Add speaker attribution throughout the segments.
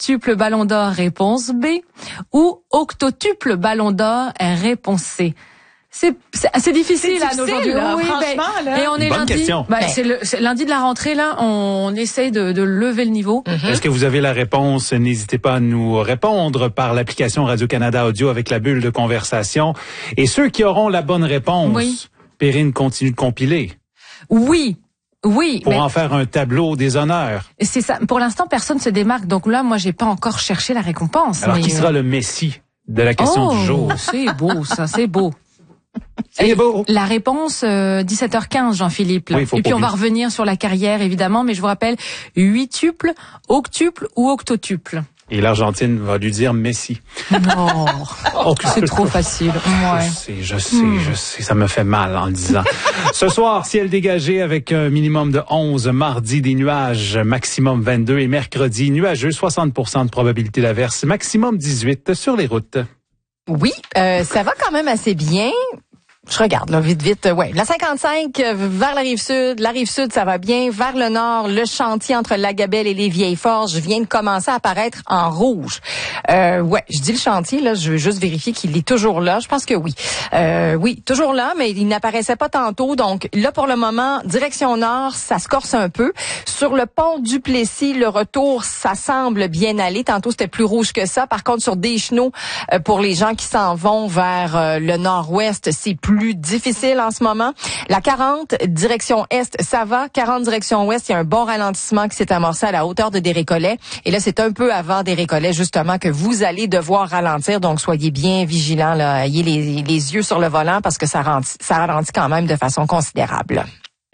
Speaker 1: octuple Ballon d'Or, réponse B, ou octotuple Ballon d'Or, réponse C. C'est assez difficile là aujourd'hui.
Speaker 2: Là,
Speaker 1: oui,
Speaker 2: franchement, là.
Speaker 1: Et on est lundi.
Speaker 3: Question.
Speaker 1: C'est lundi de la rentrée là. On essaye de lever le niveau.
Speaker 3: Est-ce que vous avez la réponse? N'hésitez pas à nous répondre par l'application Radio-Canada Audio avec la bulle de conversation. Et ceux qui auront la bonne réponse, Perrine continue de compiler.
Speaker 1: Oui.
Speaker 3: Pour en faire un tableau des honneurs.
Speaker 1: C'est ça. Pour l'instant, personne se démarque. Donc là, moi, j'ai pas encore cherché la récompense.
Speaker 3: Alors, qui sera le Messi de la question du jour?
Speaker 1: C'est beau, ça, c'est beau.
Speaker 3: C'est beau.
Speaker 1: La réponse, 17h15, Jean-Philippe.
Speaker 3: Oui,
Speaker 1: et puis on va revenir sur la carrière, évidemment, mais je vous rappelle, 8tuple, octuple ou octotuple.
Speaker 3: Et l'Argentine va lui dire Messi.
Speaker 1: Non, c'est trop facile. Ouais.
Speaker 3: Je sais, ça me fait mal en le disant. Ce soir, ciel dégagé avec un minimum de 11, mardi des nuages, maximum 22 et mercredi nuageux, 60% de probabilité d'averse, maximum 18 sur les routes.
Speaker 2: Oui, ça va quand même assez bien. Je regarde là vite. Ouais, la 55 vers la rive sud, ça va bien. Vers le nord, le chantier entre Lagabelle et les Vieilles-Forges vient de commencer à apparaître en rouge. Je dis le chantier là, je veux juste vérifier qu'il est toujours là. Je pense que oui. Oui, toujours là, mais il n'apparaissait pas tantôt. Donc là pour le moment, direction nord, ça se corse un peu. Sur le pont du Plessis, le retour, ça semble bien aller. Tantôt c'était plus rouge que ça. Par contre sur Deschenaux, pour les gens qui s'en vont vers le nord-ouest, c'est plus difficile en ce moment. La 40, direction est, ça va. 40, direction ouest, il y a un bon ralentissement qui s'est amorcé à la hauteur de Des-Récollets. Et là, c'est un peu avant Des-Récollets, justement, que vous allez devoir ralentir. Donc, soyez bien vigilants, là. Ayez les yeux sur le volant parce que ça ralentit quand même de façon considérable.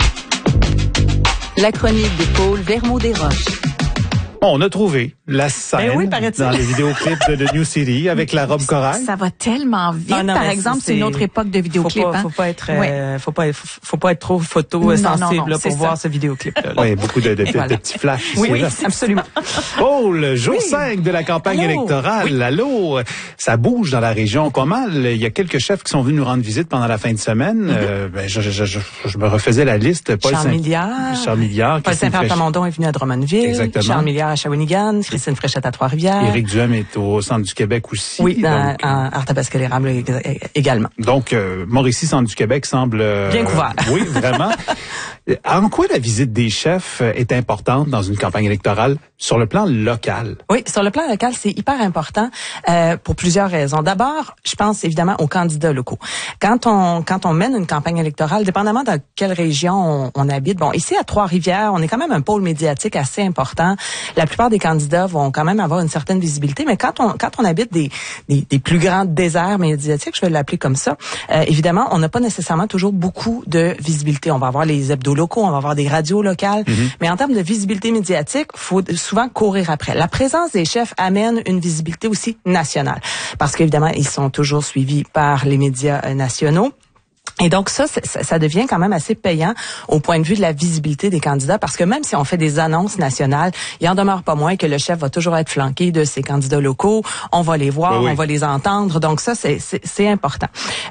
Speaker 4: La chronique de Paul Vermaux-Desroches.
Speaker 3: On a trouvé la scène dans les vidéoclips de New City avec la robe corail.
Speaker 5: Ça va tellement vite. Par exemple, c'est une autre époque de vidéoclip.
Speaker 6: Faut pas être trop photo sensible pour voir ce vidéoclip-là.
Speaker 3: Oui, beaucoup de petits flashs.
Speaker 6: Oui, absolument.
Speaker 3: Oh, le jour 5 de la campagne électorale. Allô, ça bouge dans la région. Pas mal. Il y a quelques chefs qui sont venus nous rendre visite pendant la fin de semaine. Je me refaisais la liste.
Speaker 6: Charles Milliard. Paul Saint-Pierre-Plamondon est venu à Drummondville.
Speaker 3: Exactement.
Speaker 6: Charles Milliard à Shawinigan, Christine Fréchette à Trois-Rivières.
Speaker 3: Éric Duhem est au Centre du Québec aussi.
Speaker 6: Oui, à Arthabasca-les-Rables également.
Speaker 3: Donc, Mauricie, Centre du Québec semble...
Speaker 6: bien couvert.
Speaker 3: Oui, vraiment. En quoi la visite des chefs est importante dans une campagne électorale sur le plan local?
Speaker 6: Oui, sur le plan local, c'est hyper important pour plusieurs raisons. D'abord, je pense évidemment aux candidats locaux. Quand on mène une campagne électorale, dépendamment dans quelle région on habite, bon, ici à Trois-Rivières, on est quand même un pôle médiatique assez important. La plupart des candidats vont quand même avoir une certaine visibilité, mais quand on habite des plus grands déserts médiatiques, je vais l'appeler comme ça, évidemment, on n'a pas nécessairement toujours beaucoup de visibilité. On va avoir les hebdos locaux, on va avoir des radios locales, mais en termes de visibilité médiatique, faut souvent courir après. La présence des chefs amène une visibilité aussi nationale, parce qu'évidemment, ils sont toujours suivis par les médias nationaux. Et donc ça devient quand même assez payant au point de vue de la visibilité des candidats, parce que même si on fait des annonces nationales, il en demeure pas moins que le chef va toujours être flanqué de ses candidats locaux. On va les voir, on va les entendre. Donc ça c'est important.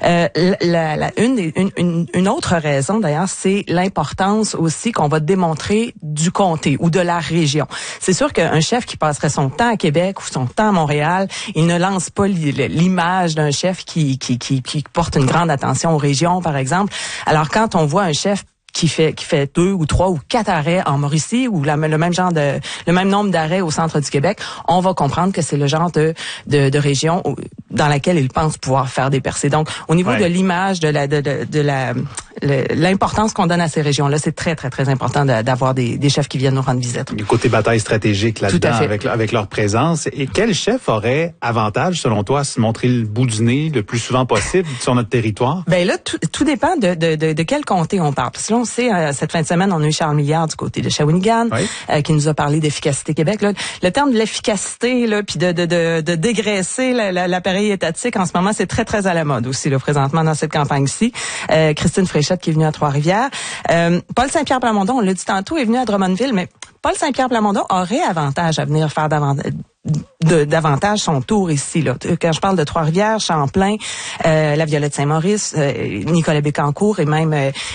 Speaker 6: Une autre raison d'ailleurs, c'est l'importance aussi qu'on va démontrer du comté ou de la région. C'est sûr qu'un chef qui passerait son temps à Québec ou son temps à Montréal, il ne lance pas l'image d'un chef qui porte une grande attention aux régions, par exemple. Alors, quand on voit un chef qui fait 2 ou 3 ou 4 arrêts en Mauricie ou le même nombre d'arrêts au centre du Québec, on va comprendre que c'est le genre de région dans laquelle il pense pouvoir faire des percées. Donc, au niveau de l'image, l'importance qu'on donne à ces régions-là, c'est très, très, très important d'avoir des chefs qui viennent nous rendre visite.
Speaker 3: Le côté bataille stratégique là-dedans, avec leur présence. Et quel chef aurait avantage, selon toi, à se montrer le bout du nez le plus souvent possible sur notre territoire?
Speaker 6: Ben là, tout dépend de quel comté on parle. Parce que là, on sait, cette fin de semaine, on a eu Charles Milliard du côté de Shawinigan, qui nous a parlé d'efficacité Québec. Là, le terme de l'efficacité, là, puis de dégraisser l'appareil étatique, en ce moment, c'est très, très à la mode aussi, là, présentement, dans cette campagne-ci. Christine Fréchette qui est venue à Trois-Rivières. Paul Saint-Pierre-Plamondon, on l'a dit tantôt, est venu à Drummondville, mais Paul Saint-Pierre-Plamondon aurait avantage à venir faire davantage son tour ici, là. Quand je parle de Trois-Rivières, Champlain, la Violette Saint-Maurice, Nicolet Bécancour et même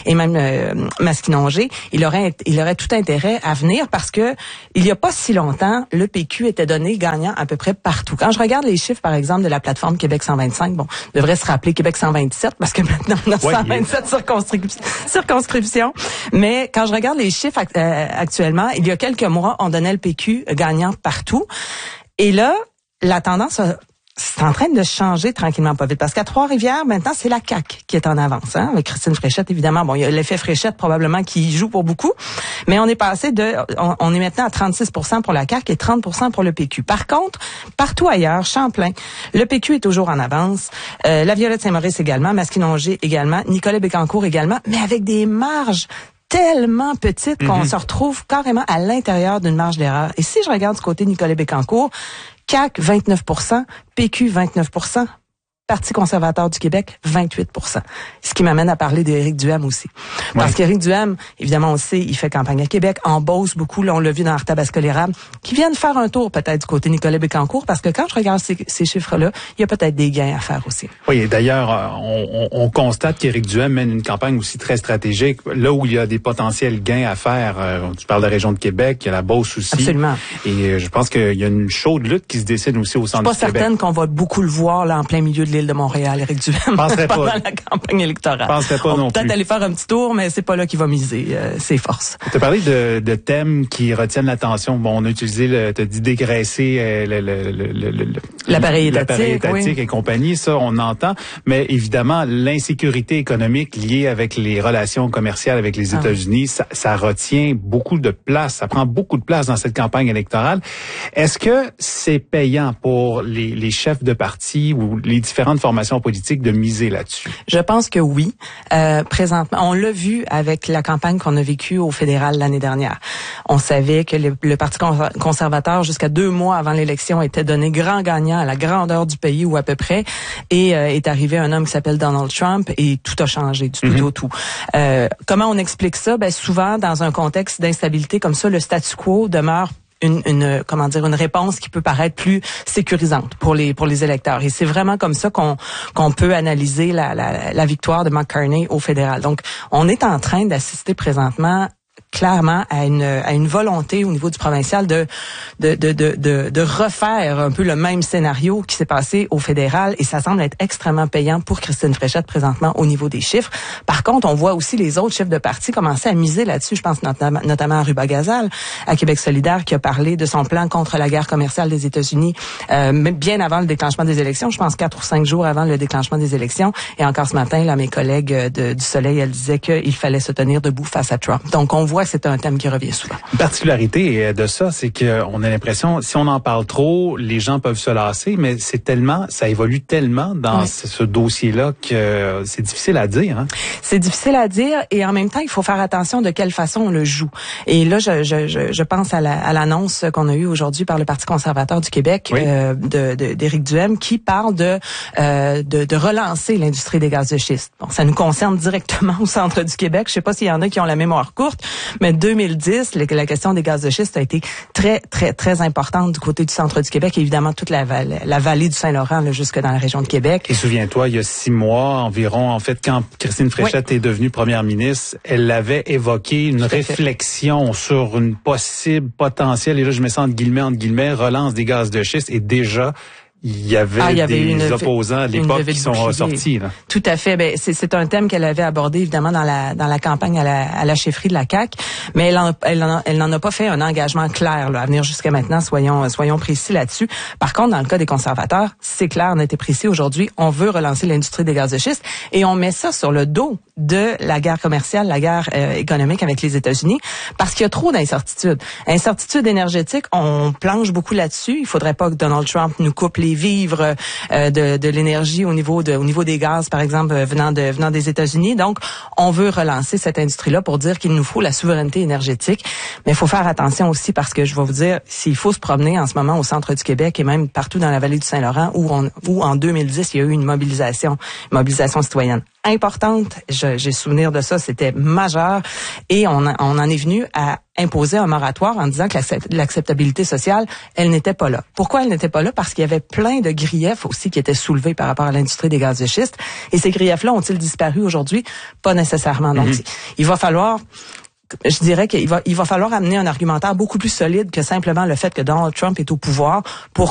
Speaker 6: Masquinongé, il aurait tout intérêt à venir parce que il y a pas si longtemps, le PQ était donné gagnant à peu près partout. Quand je regarde les chiffres, par exemple, de la plateforme Québec 125, bon, on devrait se rappeler Québec 127 parce que maintenant on a 127 circonscriptions. Mais quand je regarde les chiffres actuellement, il y a quelques mois, on donnait le PQ gagnant partout. Et là, la tendance c'est en train de changer tranquillement pas vite. Parce qu'à Trois-Rivières, maintenant, c'est la CAQ qui est en avance, hein, avec Christine Fréchette, évidemment. Bon, il y a l'effet Fréchette, probablement, qui joue pour beaucoup. Mais on est passé on est maintenant à 36% pour la CAQ et 30% pour le PQ. Par contre, partout ailleurs, Champlain, le PQ est toujours en avance. La Violette Saint-Maurice également, Masquinongé également, Nicolet Bécancour également, mais avec des marges tellement petites qu'on se retrouve carrément à l'intérieur d'une marge d'erreur. Et si je regarde du côté Nicolet Bécancour, CAQ 29%, PQ 29%, Parti conservateur du Québec 28%. Ce qui m'amène à parler d'Éric Duhaime aussi. Parce qu'Éric Duhaime, évidemment, on sait, il fait campagne à Québec, en Beauce beaucoup, là on l'a vu dans Arthabasca-l'Érable, qui viennent faire un tour peut-être du côté Nicolet Bécancour, parce que quand je regarde ces chiffres-là, il y a peut-être des gains à faire aussi.
Speaker 3: Oui, et d'ailleurs, on constate qu'Éric Duhaime mène une campagne aussi très stratégique, là où il y a des potentiels gains à faire. Tu parles de la région de Québec, il y a la Beauce aussi.
Speaker 6: Absolument.
Speaker 3: Et je pense qu'il y a une chaude lutte qui se dessine aussi au centre du Québec.
Speaker 6: Je suis pas certaine qu'on va beaucoup le voir là en plein milieu de l'île de Montréal, Éric Duhaime, pendant la campagne électorale.
Speaker 3: Penserais pas non plus.
Speaker 6: Peut-être aller faire un petit tour, mais c'est pas là qu'il va miser ses forces.
Speaker 3: Tu as parlé de thèmes qui retiennent l'attention. Bon, on a utilisé, t'as dit dégraisser
Speaker 6: l'appareil étatique
Speaker 3: et compagnie, ça on entend. Mais évidemment, l'insécurité économique liée avec les relations commerciales avec les États-Unis, ça retient beaucoup de place. Ça prend beaucoup de place dans cette campagne électorale. Est-ce que c'est payant pour les chefs de parti ou les différentes formations politiques de miser là-dessus?
Speaker 6: Je pense que oui. Présentement, on l'a vu avec la campagne qu'on a vécue au fédéral l'année dernière. On savait que le Parti conservateur, jusqu'à 2 mois avant l'élection, était donné grand gagnant à la grandeur du pays ou à peu près, et est arrivé un homme qui s'appelle Donald Trump et tout a changé du tout au tout. Comment on explique ça? Ben souvent, dans un contexte d'instabilité comme ça, le statu quo demeure une réponse qui peut paraître plus sécurisante pour les électeurs. Et c'est vraiment comme ça qu'on peut analyser la victoire de McCartney au fédéral. Donc, on est en train d'assister présentement clairement à une volonté au niveau du provincial de refaire un peu le même scénario qui s'est passé au fédéral, et ça semble être extrêmement payant pour Christine Fréchette présentement au niveau des chiffres. Par contre, on voit aussi les autres chefs de parti commencer à miser là-dessus. Je pense notamment à Ruba Gazal, à Québec solidaire, qui a parlé de son plan contre la guerre commerciale des États-Unis bien avant le déclenchement des élections. Je pense 4 ou 5 jours avant le déclenchement des élections. Et encore ce matin, là, mes collègues du Soleil, elles disaient qu'il fallait se tenir debout face à Trump. Donc, on voit que c'est un thème qui revient souvent.
Speaker 3: Une particularité de ça, c'est qu'on a l'impression, si on en parle trop, les gens peuvent se lasser, mais ça évolue tellement dans ce dossier-là que c'est difficile à dire. Hein?
Speaker 6: C'est difficile à dire, et en même temps, il faut faire attention de quelle façon on le joue. Et là, je pense à l'annonce qu'on a eue aujourd'hui par le Parti conservateur du Québec, d'Éric Duhaime, qui parle de relancer l'industrie des gaz de schiste. Bon, ça nous concerne directement au centre du Québec. Je sais pas s'il y en a qui ont la mémoire courte, mais 2010, la question des gaz de schiste a été très, très, très importante du côté du centre du Québec, et évidemment toute la vallée du Saint-Laurent, là, jusque dans la région de Québec.
Speaker 3: Et souviens-toi, il y a 6 mois environ, en fait, quand Christine Fréchette est devenue première ministre, elle avait évoqué une réflexion sur une possible, potentielle, et là je mets ça entre guillemets, relance des gaz de schiste, et déjà, il y avait des opposants à l'époque qui sont sortis. Là.
Speaker 6: Tout à fait. Ben c'est un thème qu'elle avait abordé évidemment dans la campagne à la chefferie de la CAQ, mais elle n'en a pas fait un engagement clair là, à venir jusqu'à maintenant. Soyons précis là-dessus. Par contre, dans le cas des conservateurs, c'est clair, net et précis. Aujourd'hui, on veut relancer l'industrie des gaz de schiste, et on met ça sur le dos de la guerre commerciale, la guerre économique avec les États-Unis, parce qu'il y a trop d'incertitudes. Incertitudes énergétiques, on planche beaucoup là-dessus. Il faudrait pas que Donald Trump nous coupe les vivres de l'énergie au niveau des gaz, par exemple, venant des États-Unis. Donc, on veut relancer cette industrie-là pour dire qu'il nous faut la souveraineté énergétique. Mais il faut faire attention aussi, parce que je vais vous dire, s'il faut se promener en ce moment au centre du Québec et même partout dans la vallée du Saint-Laurent, où en 2010, il y a eu une mobilisation citoyenne importante. J'ai souvenir de ça, c'était majeur. Et on en est venu à imposer un moratoire en disant que l'acceptabilité sociale, elle n'était pas là. Pourquoi elle n'était pas là? Parce qu'il y avait plein de griefs aussi qui étaient soulevés par rapport à l'industrie des gaz de schiste. Et ces griefs-là ont-ils disparu aujourd'hui? Pas nécessairement. Donc, il va falloir... Je dirais qu'il va falloir amener un argumentaire beaucoup plus solide que simplement le fait que Donald Trump est au pouvoir pour